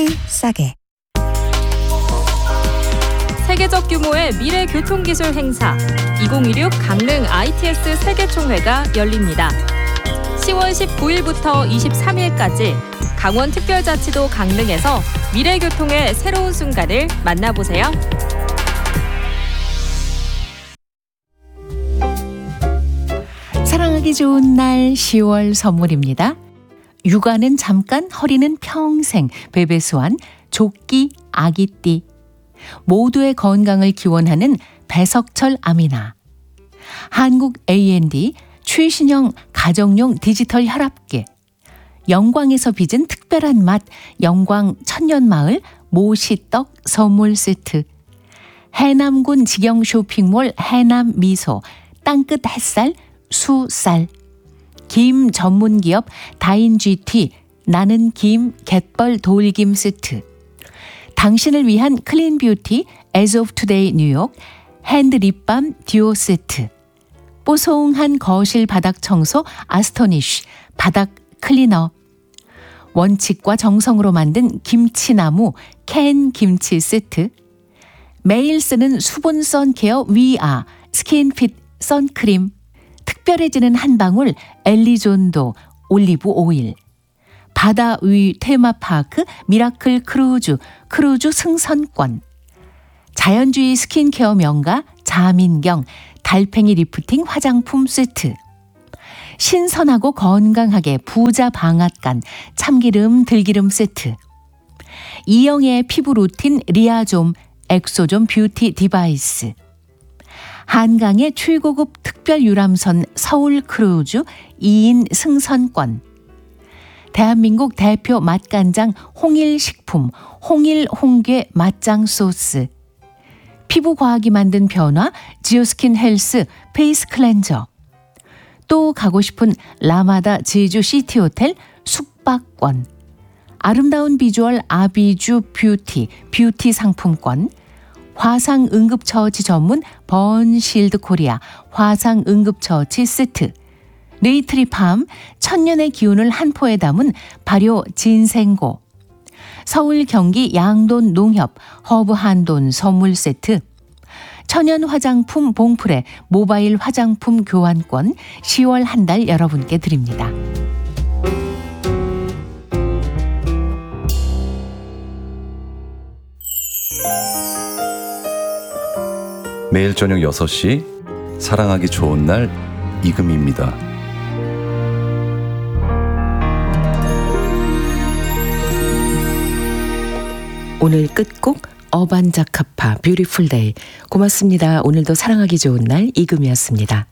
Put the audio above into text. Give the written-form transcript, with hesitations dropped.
특히 싸게. 세계적 규모의 미래 교통기술 행사 2016 강릉 ITX 세계총회가 열립니다. 10월 19일부터 23일까지 강원특별자치도 강릉에서 미래교통의 새로운 순간을 만나보세요. 사랑하기 좋은 날 10월 선물입니다. 육아는 잠깐, 허리는 평생. 베베스완 조끼 아기띠. 모두의 건강을 기원하는 배석철 아미나. 한국 A&D 최신형 가정용 디지털 혈압계. 영광에서 빚은 특별한 맛 영광 천년마을 모시떡 선물 세트. 해남군 직영 쇼핑몰 해남미소 땅끝 햇살 수쌀. 김 전문기업 다인GT 나는 김 갯벌 돌김 세트. 당신을 위한 클린뷰티 As of Today 뉴욕 핸드 립밤 듀오 세트. 뽀송한 거실 바닥 청소 아스토니쉬 바닥 클리너. 원칙과 정성으로 만든 김치나무 캔 김치 세트. 매일 쓰는 수분 선케어 위아 스킨핏 선크림. 특별해지는 한 방울 엘리존도 올리브 오일. 바다 위 테마파크 미라클 크루즈 승선권. 자연주의 스킨케어 명가 자민경 달팽이 리프팅 화장품 세트. 신선하고 건강하게 부자 방앗간 참기름 들기름 세트. 이영애의 피부 루틴 리아좀 엑소좀 뷰티 디바이스. 한강의 최고급 특별 유람선 서울 크루즈 2인 승선권. 대한민국 대표 맛간장 홍일식품 홍일 홍게 맛장 소스. 피부과학이 만든 변화 지오스킨 헬스 페이스 클렌저. 또 가고 싶은 라마다 제주 시티호텔 숙박권. 아름다운 비주얼 아비주 뷰티 상품권. 화상 응급처치 전문 번실드 코리아 화상 응급처치 세트. 네이트리팜 천년의 기운을 한 포에 담은 발효 진생고. 서울 경기 양돈 농협 허브 한돈 선물 세트. 천연 화장품 봉프레 모바일 화장품 교환권 10월 한 달 여러분께 드립니다. 매일 저녁 6시 사랑하기 좋은 날 이금입니다. 오늘 끝곡 어반자카파 뷰티풀 데이. 고맙습니다. 오늘도 사랑하기 좋은 날 이금이었습니다.